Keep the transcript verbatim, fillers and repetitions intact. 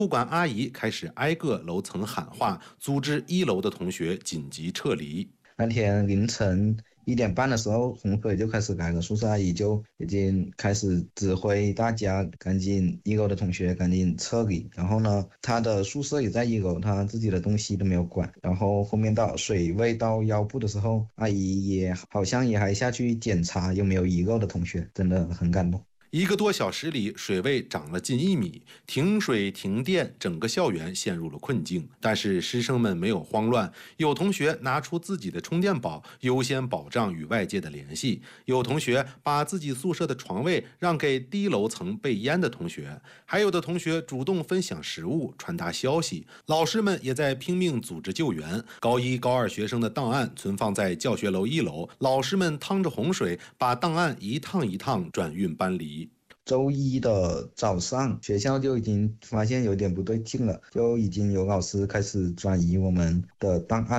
物管阿姨开始挨个楼层喊话，组织一楼的同学紧急撤离。 那天凌晨一点半的时候，洪水就开始来了，宿舍阿姨就已经开始指挥大家赶紧一楼的同学赶紧撤离。然后呢，她的宿舍也在一楼，她自己的东西都没有管。然后后面到水位到腰部的时候，阿姨也好像也还下去检查有没有遗漏的同学，真的很感动。 一个多小时里，水位涨了近一米，停水停电，整个校园陷入了困境。但是师生们没有慌乱，有同学拿出自己的充电宝，优先保障与外界的联系；有同学把自己宿舍的床位让给低楼层被淹的同学，还有的同学主动分享食物、传达消息。老师们也在拼命组织救援。高一、高二学生的档案存放在教学楼一楼，老师们趟着洪水，把档案一趟一趟转运搬离。 周一的早上，学校就已经发现有点不对劲了，就已经有老师开始转移我们的档案。